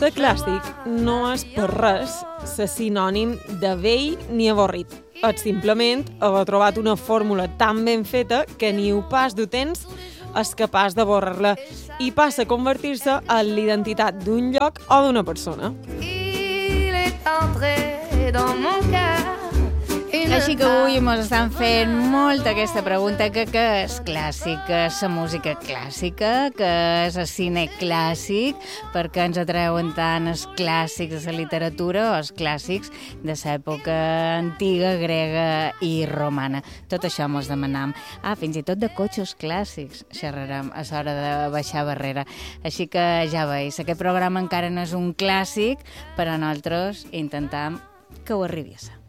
Ser clàssic no és per res ser sinònim de vell ni avorrit. És simplement haver trobat una fórmula tan ben feta que ni un pas de temps és capaç de borrar-la i passa a convertir-se en l'identitat d'un lloc o d'una persona. Il est entré dans mon cœur. Així que avui ens estan fent molt aquesta pregunta, que és clàssic, que és la música clàssica, que és el cine clàssic, perquè ens atreuen tant els clàssics de la literatura o els clàssics de l'època antiga, grega i romana. Tot això ens demanam. Fins i tot de cotxes clàssics xerrarem a l'hora de baixar barrera. Així que ja veus, aquest programa encara no és un clàssic, però nosaltres intentam que ho arribi a ser.